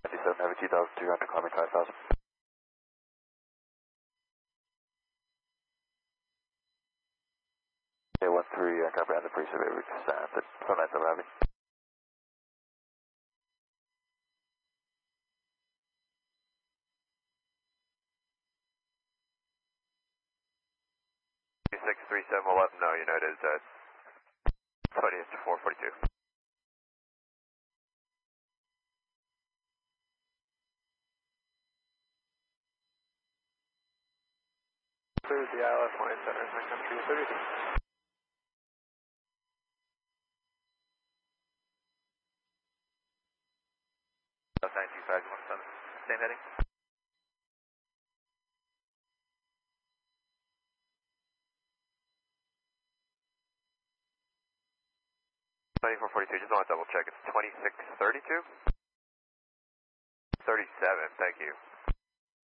57 Heavy 2,200, climbing 5,000. A13, comprehend the pre-survey sand at 197 Heavy. Six three seven will let them know United is at 20th to 442. Clear the ILS line center in my country 30. That's 92517. Same heading. Twenty-four 42, just want to double check. It's 2632? 37, thank you.